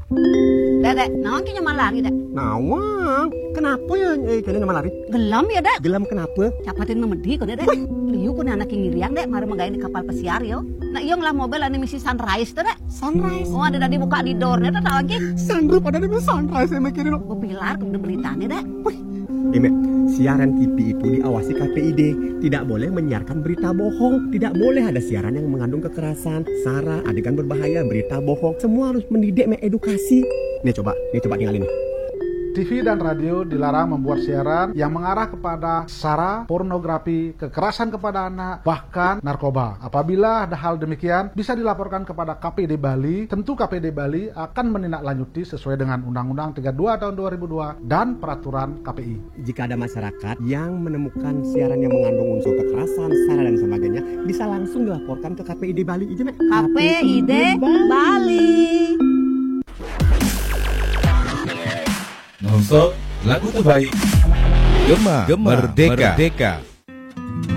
Dek, naon ki nyaman lari, Dek? Nawang, kenapa ya kalian nama lari? Gelam ya, Dek? Gelam kenapa? Capatin memedi kok, Dek. Liu ku anak yang ngiriang, Dek, mari magain di kapal pesiar yo. Nah, iyo lah mobil ane misi Sunrise tuh, Dek. Sunrise. Oh, ada tadi buka di doornya tuh lagi. Sunroof ada di Sunrise saya mikirin lo. Bepilar tuh udah beritanya, Dek. Ime, siaran TV itu diawasi KPID. Tidak boleh menyiarkan berita bohong. Tidak boleh ada siaran yang mengandung kekerasan, sara, adegan berbahaya, berita bohong. Semua harus mendidik, mengedukasi. Nih coba tinggalin. TV dan radio dilarang membuat siaran yang mengarah kepada sara, pornografi, kekerasan kepada anak, bahkan narkoba. Apabila ada hal demikian, bisa dilaporkan kepada KPD Bali. Tentu KPD Bali akan menindaklanjuti sesuai dengan Undang-Undang 32 tahun 2002 dan Peraturan KPI. Jika ada masyarakat yang menemukan siaran yang mengandung unsur kekerasan, sara dan sebagainya, bisa langsung dilaporkan ke KPID Bali. KPID Bali. Nonstop lagu terbaik Gema Merdeka.